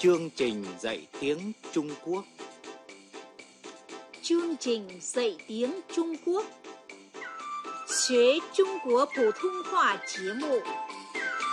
Chương trình dạy tiếng Trung Quốc. Chương trình dạy tiếng Trung Quốc. 学中国普通话节目